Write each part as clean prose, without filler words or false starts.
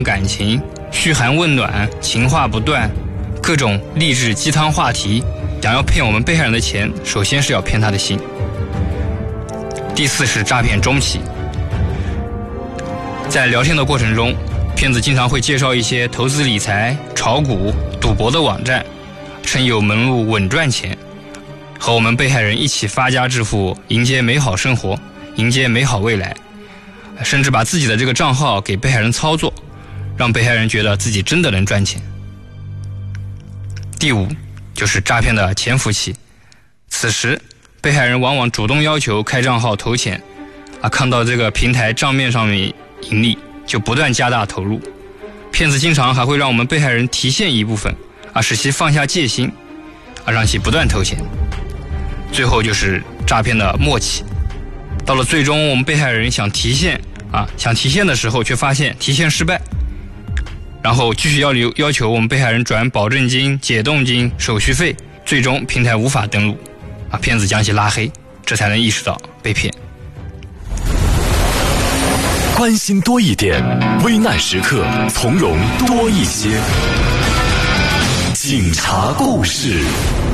感情，嘘寒问暖，情话不断，各种励志鸡汤话题，想要骗我们被害人的钱，首先是要骗他的心。第四是诈骗中期，在聊天的过程中，骗子经常会介绍一些投资理财、炒股、赌博的网站，称有门路稳赚钱，和我们被害人一起发家致富，迎接美好生活，迎接美好未来，甚至把自己的这个账号给被害人操作，让被害人觉得自己真的能赚钱。第五就是诈骗的潜伏期，此时被害人往往主动要求开账号投钱，看到这个平台账面上面盈利，就不断加大投入。骗子经常还会让我们被害人提现一部分，使其放下戒心，让其不断投钱。最后就是诈骗的末期，到了最终我们被害人想提现的时候，却发现提现失败，然后继续要求我们被害人转保证金、解冻金、手续费，最终平台无法登录，骗子将其拉黑，这才能意识到被骗。 关心多一点，危难时刻从容多一些。警察故事。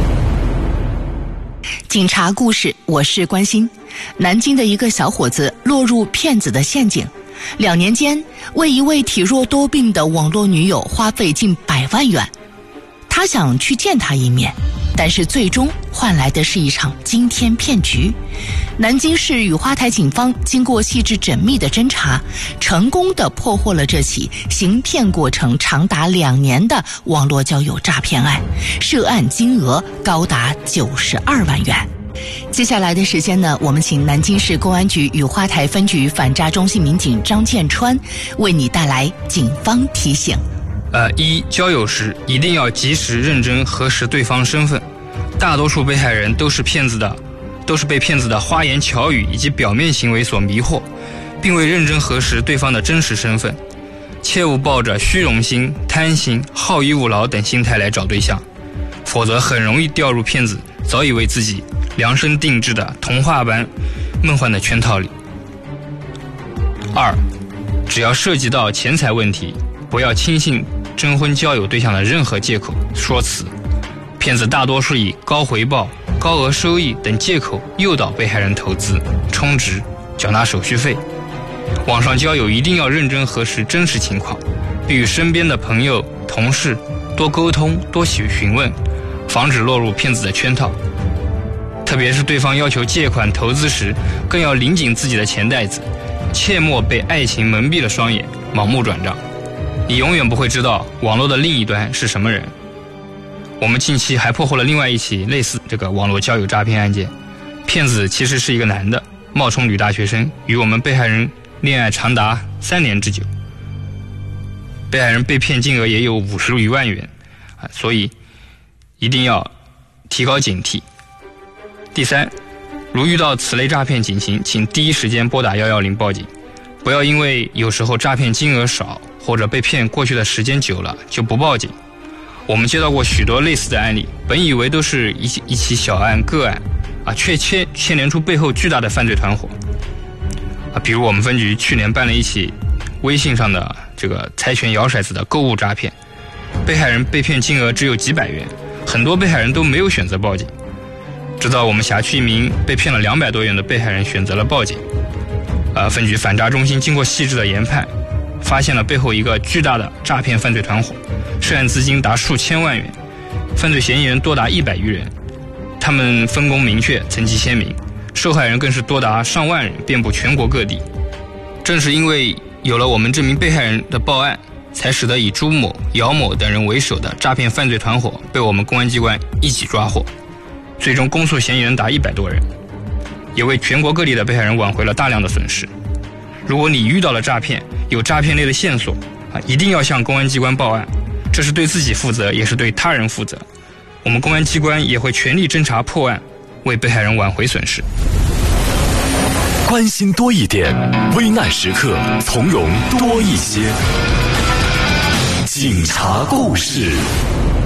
警察故事，我是关心。南京的一个小伙子落入骗子的陷阱，2年间为一位体弱多病的网络女友花费近100万元。他想去见她一面，但是最终换来的是一场惊天骗局。南京市雨花台警方经过细致缜密的侦查，成功地破获了这起行骗过程长达2年的网络交友诈骗案，涉案金额高达92万元。接下来的时间呢，我们请南京市公安局雨花台分局反诈中心民警张建川为你带来警方提醒。 一、交友时一定要及时认真核实对方身份，大多数被害人都是被骗子的花言巧语以及表面行为所迷惑，并未认真核实对方的真实身份，切勿抱着虚荣心、贪心、好逸恶劳等心态来找对象，否则很容易掉入骗子早已为自己量身定制的童话般梦幻的圈套里。2、只要涉及到钱财问题，不要轻信征婚交友对象的任何借口说辞，骗子大多数以高回报、高额收益等借口诱导被害人投资、充值、缴纳手续费。网上交友一定要认真核实真实情况，并与身边的朋友、同事多沟通、多询问，防止落入骗子的圈套。特别是对方要求借款投资时，更要拧紧自己的钱袋子，切莫被爱情蒙蔽了双眼，盲目转账。你永远不会知道网络的另一端是什么人。我们近期还破获了另外一起类似这个网络交友诈骗案件，骗子其实是一个男的，冒充女大学生，与我们被害人恋爱长达3年之久，被害人被骗金额也有50余万元，所以一定要提高警惕。第3，如遇到此类诈骗情形，请第一时间拨打110报警，不要因为有时候诈骗金额少或者被骗过去的时间久了就不报警。我们接到过许多类似的案例，本以为都是一起小案个案，却牵连出背后巨大的犯罪团伙。比如我们分局去年办了一起微信上的这个猜拳摇骰子的购物诈骗，被害人被骗金额只有几百元，很多被害人都没有选择报警。直到我们辖区一名被骗了200多元的被害人选择了报警，分局反诈中心经过细致的研判，发现了背后一个巨大的诈骗犯罪团伙，涉案资金达数千万元，犯罪嫌疑人多达100余人，他们分工明确，层级鲜明，受害人更是多达上万人，遍布全国各地。正是因为有了我们这名被害人的报案，才使得以朱某、姚某等人为首的诈骗犯罪团伙被我们公安机关一起抓获，最终公诉嫌疑人达100多人，也为全国各地的被害人挽回了大量的损失。如果你遇到了诈骗，有诈骗类的线索，一定要向公安机关报案，这是对自己负责，也是对他人负责。我们公安机关也会全力侦查破案，为被害人挽回损失。 关心多一点，危难时刻从容多一些。警察故事。